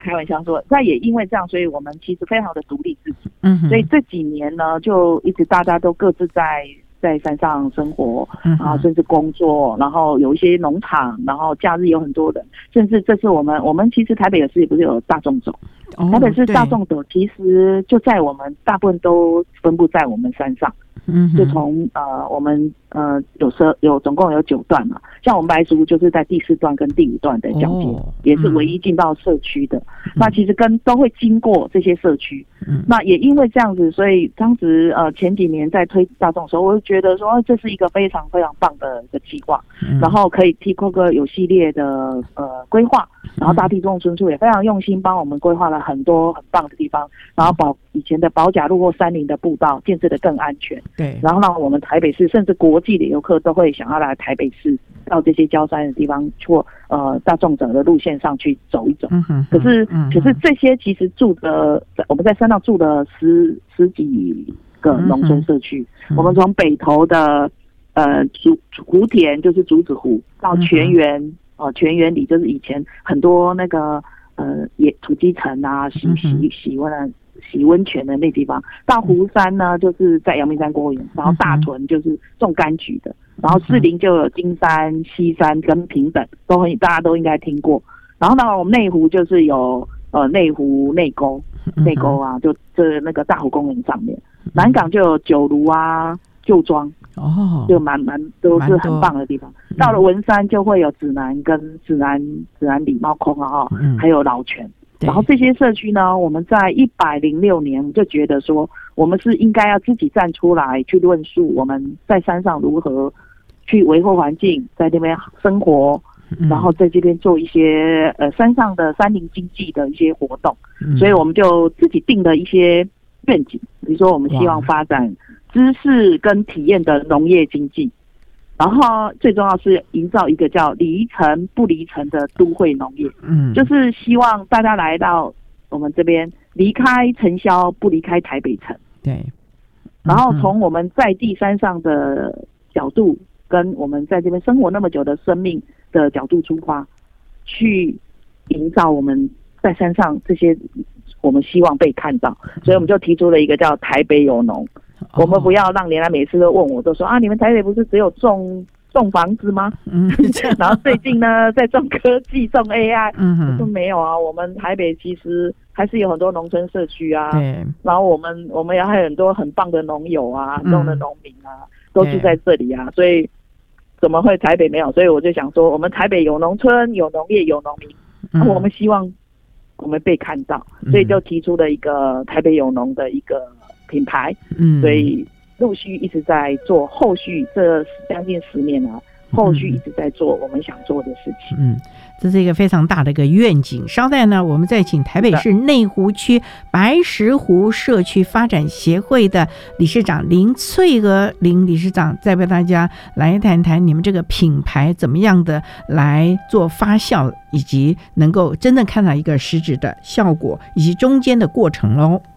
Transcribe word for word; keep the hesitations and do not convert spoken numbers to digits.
开玩笑说，那也因为这样，所以我们其实非常的独立自主。 嗯， 所以这几年呢，就一直大家都各自在在山上生活，然后甚至工作，然后有一些农场，然后假日有很多人，甚至这次我们我们其实台北市也不是有大众走，哦、台北市大众走其实就在我们大部分都分布在我们山上。嗯，就从呃我们呃有车有总共有九段嘛，像我们白石湖就是在第四段跟第五段的交接，哦、也是唯一进到社区的。嗯、那其实跟都会经过这些社区，嗯、那也因为这样子，所以当时呃前几年在推大众的时候，我就觉得说这是一个非常非常棒的一个计划，嗯、然后可以提供个有系列的呃规划，然后大地重村处也非常用心帮我们规划了很多很棒的地方，然后保以前的保甲路或山林的步道建设得更安全。对，然后让我们台北市甚至国际的游客都会想要来台北市，到这些郊山的地方或呃大众者的路线上去走一走。嗯哼，可是、嗯、可是这些其实住的我们在山上住了十十几个农村社区，嗯、我们从北投的呃竹湖田就是竹子湖到泉源哦、呃、泉源里就是以前很多那个呃也土鸡城啊洗洗洗温啊。洗温泉的那地方，到湖山呢，就是在阳明山公园，然后大屯就是种柑橘的，然后士林就有金山、西山跟平等，都很大家都应该听过。然后呢，我们内湖就是有呃内湖内沟，内沟啊，就这那个大湖公园上面。南港就有九如啊、旧庄，哦，就蛮蛮都是很棒的地方。到了文山就会有指南跟指南指南里猫空啊，嗯、还有老泉。然后这些社区呢，我们在一百零六年就觉得说，我们是应该要自己站出来去论述我们在山上如何去维护环境，在那边生活，嗯、然后在这边做一些呃山上的山林经济的一些活动，嗯、所以我们就自己定了一些愿景，比如说我们希望发展知识跟体验的农业经济。然后最重要是营造一个叫离城不离城的都会农业，嗯，就是希望大家来到我们这边，离开尘嚣，不离开台北城，对。嗯、然后从我们在地山上的角度，跟我们在这边生活那么久的生命的角度出发，去营造我们在山上这些我们希望被看到，所以我们就提出了一个叫台北有农。我们不要让人家每次都问我，都说啊，你们台北不是只有种种房子吗？嗯，然后最近呢，在种科技、种 A I， 嗯，说没有啊，我们台北其实还是有很多农村社区啊，对，然后我们我们也还有很多很棒的农友啊，很多的农民啊，都住在这里啊，所以怎么会台北没有？所以我就想说，我们台北有农村、有农业、有农民，嗯、我们希望我们被看到，所以就提出了一个台北有农的一个品牌，嗯，所以陆续一直在做，后续这将近十年了，后续一直在做我们想做的事情。嗯， 这是一个非常大的一个愿景。稍待呢，我们再请台北市内湖区白石湖社区发展协会的理事长林翠娥林理事长，再为大家来谈谈你们这个品牌怎么样的来做发酵，以及能够真正看到一个实质的效果，以及中间的过程喽。